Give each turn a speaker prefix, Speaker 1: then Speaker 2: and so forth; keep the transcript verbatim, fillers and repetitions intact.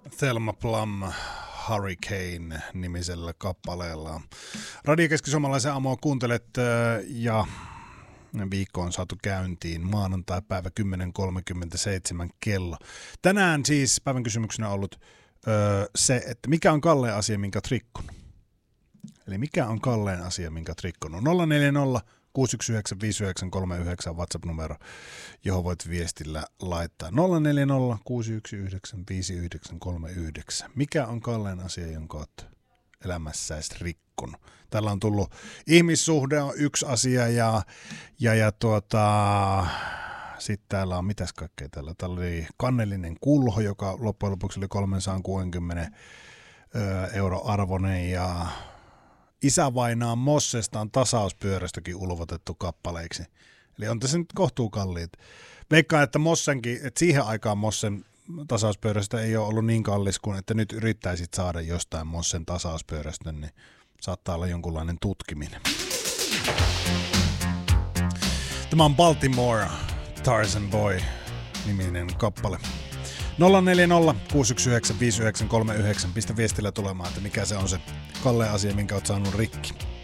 Speaker 1: Thelma Plum Hurricane-nimisellä kappaleella. Radio Keski-Suomalaisen aamoa kuuntelet ja viikko on saatu käyntiin. Maanantai päivä kymmenen kolmekymmentäseitsemän kello. Tänään siis päivän kysymyksenä on ollut öö, se, että mikä on kalleen asia, minkä oot rikkonut. Eli mikä on kalleen asia, minkä oot rikkonut. nolla neljä nolla kuusi yksi yhdeksän viisi yhdeksän kolme yhdeksän WhatsApp-numero, johon voit viestillä laittaa. nolla neljä nolla kuusi yksi yhdeksän viisi yhdeksän kolme yhdeksän. Mikä on kalleen asia, jonka oot elämässäsi rikkonut? Täällä on tullut ihmissuhde on yksi asia ja, ja, ja tuota, sitten täällä on mitäs kaikkea täällä. Täällä oli kannellinen kulho, joka loppujen lopuksi oli kolmesataakuusikymmentä euro arvoinen ja isävainaan Mossesta on tasauspyörästäkin ulvotettu kappaleiksi. Eli on tässä nyt kohtuu kalliit. Veikkaan, että Mossenkin, että siihen aikaan Mossen tasauspyörästä ei ole ollut niin kallis kuin, että nyt yrittäisit saada jostain Mossen tasauspyörästä, niin saattaa olla jonkunlainen tutkiminen. Tämä on Baltimore Tarzan Boy -niminen kappale. nolla neljä nolla kuusi yksi yhdeksän viisi yhdeksän kolme yhdeksän. Pistä viestillä tulemaan, että mikä se on se kalleen asia, minkä oot saanut rikki.